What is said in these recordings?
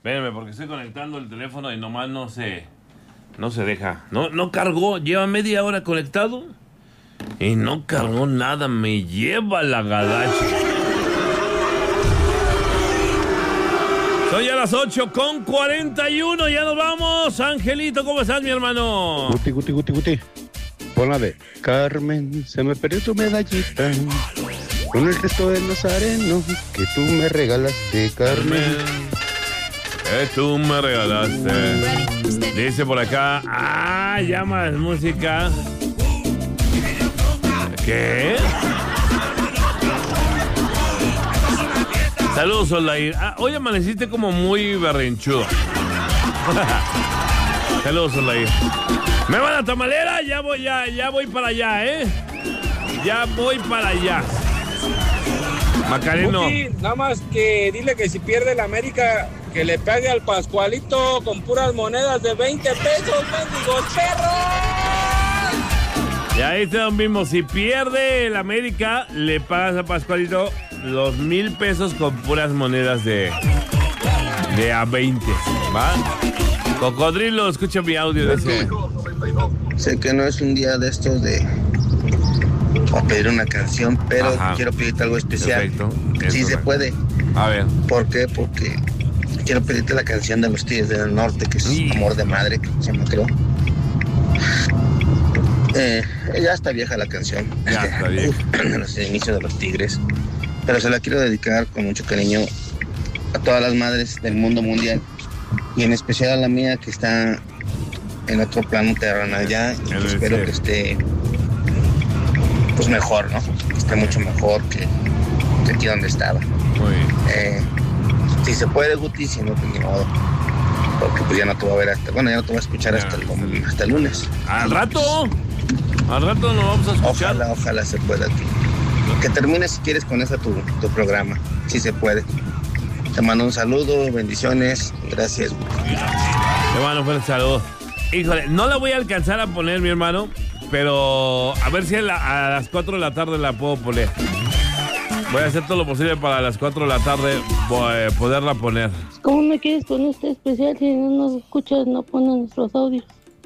Espérenme, porque estoy conectando el teléfono y nomás no se deja. No cargó, lleva media hora conectado y no cargó nada, me lleva la gadacha. Son ya las 8:41, ya nos vamos. Angelito, ¿cómo estás, mi hermano? Guti. Pon la de Carmen, se me perdió tu medallita con el resto de los arenos que tú me regalaste, Carmen. Que tú me regalaste. Dice por acá, llama música. ¿Qué? Saludos, Solair. Hoy amaneciste como muy berrinchudo. Saludos, Solair. ¿Me van a tamalera? Ya voy para allá, ¿eh? Ya voy para allá. Macareno. Buki, nada más que dile que si pierde la América, que le pegue al Pascualito con puras monedas de 20 pesos, mendigos perros. Y ahí te lo mismo. Si pierde el América, le pagas a Pascualito los 1,000 pesos con puras monedas de a 20, ¿va? Cocodrilo, escucha mi audio de ese. Sé que no es un día de estos de a pedir una canción, pero quiero pedirte algo especial. Perfecto. Sí se puede. A ver. ¿Por qué? Porque quiero pedirte la canción de los Tigres del Norte, que es Amor de Madre, que se llama, creo. Ya está vieja la canción. Ya está vieja. En los inicios de los Tigres. Pero se la quiero dedicar con mucho cariño a todas las madres del mundo mundial. Y en especial a la mía, que está en otro plano terrenal ya. Y espero que esté pues mejor, ¿no? Que esté mucho mejor que aquí donde estaba. Muy bien. Si se puede, Guti, si no, pues ni modo. Porque pues ya no te voy a ver hasta... Bueno, ya no te voy a escuchar hasta el lunes. ¿Al rato? Al rato nos vamos a escuchar. Ojalá se pueda, tío. Que termines si quieres con esa tu programa. Si se puede. Te mando un saludo, bendiciones. Gracias, Guti. Te mando un fuerte saludo. Híjole, no la voy a alcanzar a poner, mi hermano, pero a ver si a las 4 de la tarde la puedo poner. Voy a hacer todo lo posible para a las 4 de la tarde poderla poner. ¿Cómo me quieres con este especial si no nos escuchas, no ponen nuestros audios?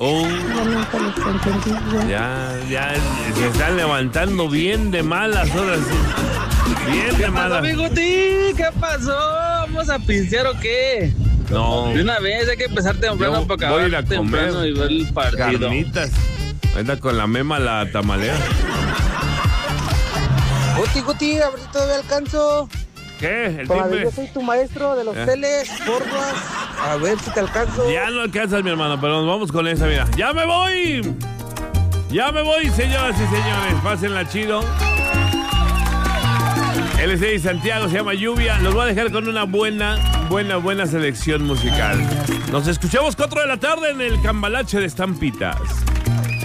Ya se están levantando bien de malas horas. Bien de malas. ¿Qué pasó, Guti? ¿Qué pasó? ¿Vamos a pinciar o qué? No. De una vez hay que empezar temprano para acabar temprano y ver el partido. Carnitas. Anda con la mema la tamalera. Guti, a ver si todavía alcanzo. ¿Qué? ¿El timbre? Yo soy tu maestro de los teles, porfas. A ver si te alcanzo. Ya no alcanzas, mi hermano, pero nos vamos con esa, mira. ¡Ya me voy! ¡Ya me voy, señoras y señores! Pásenla chido. LCI Santiago, se llama Lluvia. Los voy a dejar con una buena selección musical. Nos escuchamos 4 de la tarde en el Cambalache de Estampitas.